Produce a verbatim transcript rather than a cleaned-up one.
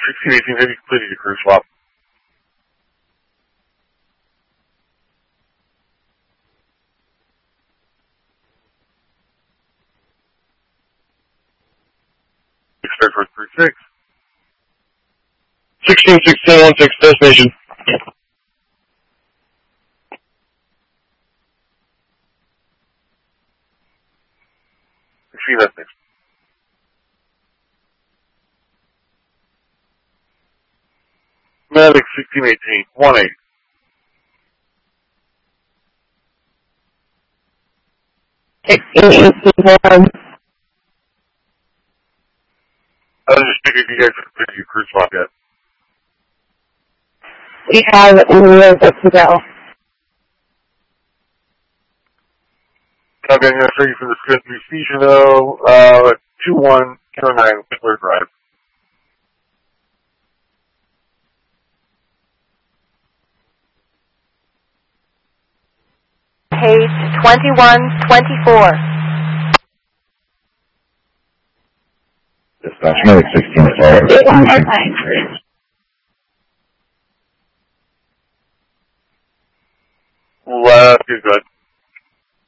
sixteen eighteen, have you completed your crew swap? Expect for three six. sixteen sixteen one six, destination. See that next. Medic sixteen eighteen, one eight. sixteen eighteen one. I was just thinking if you guys have completed your crew swap yet. We have and we are good to go. Okay, I'm going to show you from the Smith Station, though, uh, two one zero nine Whistler Drive. Page twenty-one twenty-four. Dispatch, Medic sixteen five. One more time, please. Left, you're good.